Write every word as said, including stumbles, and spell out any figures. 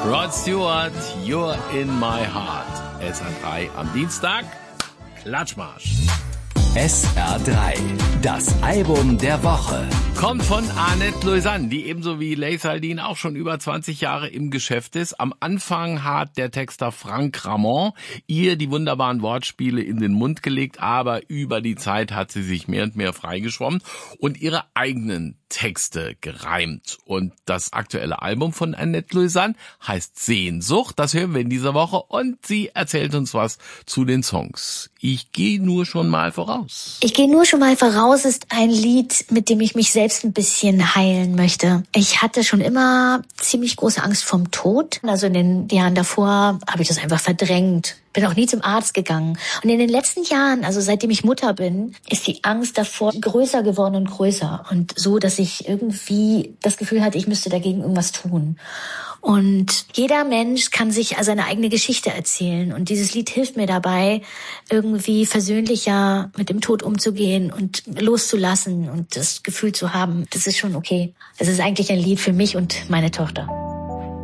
Rod Stewart, You're in my heart. S R drei am Dienstag. Klatschmarsch. S R drei, das Album der Woche. Kommt von Annette Lausanne, die ebenso wie Leigh Saldin auch schon über zwanzig Jahre im Geschäft ist. Am Anfang hat der Texter Frank Ramon ihr die wunderbaren Wortspiele in den Mund gelegt, aber über die Zeit hat sie sich mehr und mehr freigeschwommen und ihre eigenen Texte gereimt. Und das aktuelle Album von Annette Lausanne heißt Sehnsucht. Das hören wir in dieser Woche und sie erzählt uns was zu den Songs. Ich gehe nur schon mal voraus. Ich gehe nur schon mal voraus ist ein Lied, mit dem ich mich selbst ein bisschen heilen möchte. Ich hatte schon immer ziemlich große Angst vom Tod. Also in den Jahren davor habe ich das einfach verdrängt. Bin auch nie zum Arzt gegangen. Und in den letzten Jahren, also seitdem ich Mutter bin, ist die Angst davor größer geworden und größer. Und so, dass ich irgendwie das Gefühl hatte, ich müsste dagegen irgendwas tun. Und jeder Mensch kann sich seine eigene Geschichte erzählen. Und dieses Lied hilft mir dabei, irgendwie versöhnlicher mit dem Tod umzugehen und loszulassen und das Gefühl zu haben, das ist schon okay. Es ist eigentlich ein Lied für mich und meine Tochter.